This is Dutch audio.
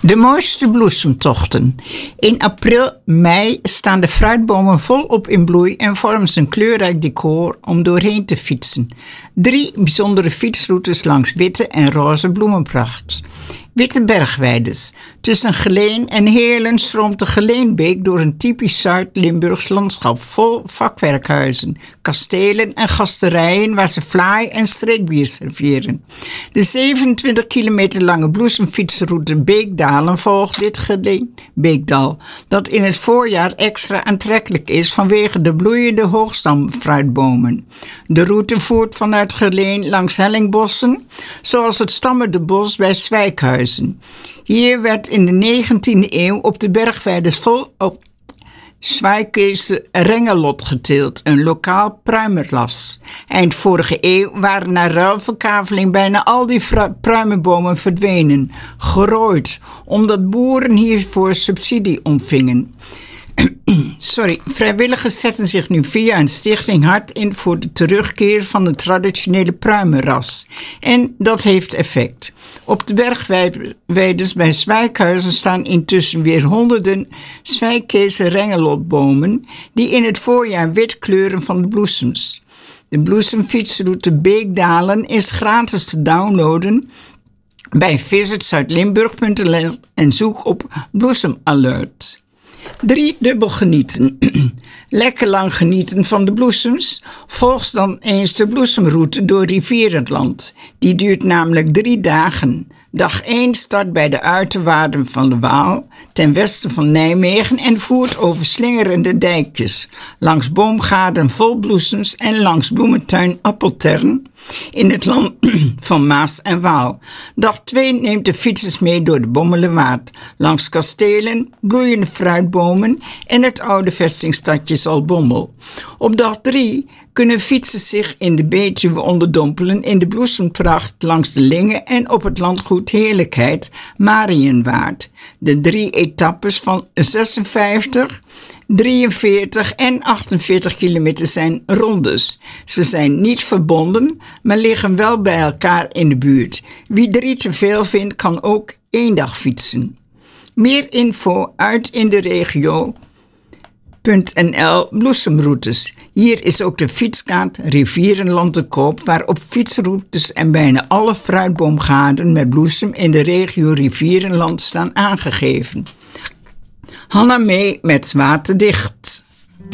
De mooiste bloesemtochten. In april, mei staan de fruitbomen volop in bloei en vormen ze een kleurrijk decor om doorheen te fietsen. 3 bijzondere fietsroutes langs witte en roze bloemenpracht. Witte bergweides. Tussen Geleen en Heerlen stroomt de Geleenbeek door een typisch Zuid-Limburgs landschap vol vakwerkhuizen, kastelen en gasterijen waar ze vlaai en streekbier serveren. De 27 kilometer lange bloesemfietsroute Beekdalen volgt dit Geleenbeekdal, dat in het voorjaar extra aantrekkelijk is vanwege de bloeiende hoogstamfruitbomen. De route voert vanuit Geleen langs hellingbossen, zoals het Stammerde Bos bij Zwijkhuizen. Hier werd in de 19e eeuw op de bergweides volop Zwijkese rengelot geteeld, een lokaal pruimenras. Eind vorige eeuw waren na ruilverkaveling bijna al die pruimenbomen verdwenen, gerooid, omdat boeren hiervoor subsidie ontvingen. Vrijwilligers zetten zich nu via een stichting hard in voor de terugkeer van de traditionele pruimenras. En dat heeft effect. Op de bergweides bij Zwijkhuizen staan intussen weer honderden Zwijkese rengelotbomen die in het voorjaar wit kleuren van de bloesems. De bloesemfietsroute Beekdalen is gratis te downloaden bij visitzuidlimburg.nl en zoek op bloesemalert. 3 dubbel genieten. Lekker lang genieten van de bloesems. Volg dan eens de bloesemroute door Rivierenland. Die duurt namelijk 3 dagen. Dag 1 start bij de uiterwaarden van de Waal, ten westen van Nijmegen en voert over slingerende dijkjes, langs boomgaarden vol bloesems en langs bloementuin Appeltern in het land van Maas en Waal. Dag 2 neemt de fietsers mee door de Bommelerwaard, langs kastelen, bloeiende fruitbomen en het oude vestingstadje Zaltbommel. Op dag 3 kunnen fietsers zich in de Betuwe onderdompelen in de bloesempracht langs de Linge en op het landgoed Heerlijkheid Mariënwaard. De 3 etappes van 56, 43 en 48 kilometer zijn rondes. Ze zijn niet verbonden, maar liggen wel bij elkaar in de buurt. Wie 3 te veel vindt, kan ook 1 dag fietsen. Meer info uit in de regio. .nl bloesemroutes. Hier is ook de fietskaart Rivierenland te koop, waarop fietsroutes en bijna alle fruitboomgaarden met bloesem in de regio Rivierenland staan aangegeven. Hanna mee met Waterdicht.